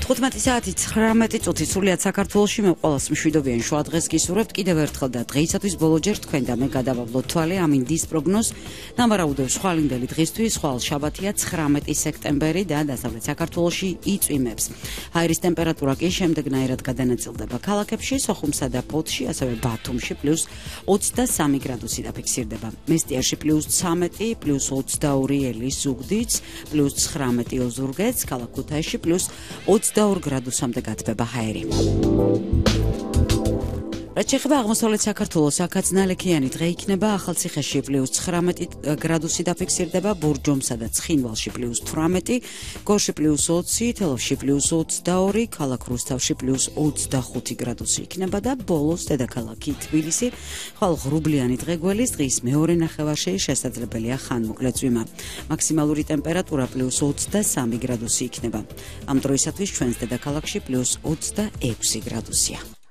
15 საათი 19 წუთი სრულიად საქართველოში მე ყველას მშვიდობიან შუა დღეს გისურვებთ კიდევ ერთხელ და დღეისათვის ბოლოჯერ თქვენ და მე გადავავლოთ თვალე ამინდის პროგნოზ ნამარაუდებს ხვალინდელი დღისთვის ხვალ შაბათია 19 სექტემბერი და დასავლეთ საქართველოში იწვიმებს ჰაერის ტემპერატურა კი შემდეგნაირად გადანაწილდება ქალაქებში სოხუმსა და ფოთში ასევე ბათუმში +23 გრადუსი დაფიქსირდება მესტიაში +13 +22 ელის ზუგდიდს +19 ოზურგეთს ქალაქ ქუთაისში +22 გრადუსამდე გათბება ჰაერი. რაც შეეხება აღმოსავლეთ საქართველოს აქაც-ნალექიანი დღე იქნება ახალციხეში +19 გრადუსი დაფიქსირდება ბურჯომსა და ცხინვალში +18 გორში +20 თელავში +22 ქალაქ რუსთავში +25 გრადუსი იქნება და ბოლოს დედაქალაქი თბილისი ხვალ ღრუბლიანი დღე გველის დღის მეორე ნახევარში შესაძლებელია ხანმოკლე წვიმა მაქსიმალური ტემპერატურა +23 გრადუსი იქნება ამ დროისათვის ჩვენს დედაქალაქში +26 გრადუსია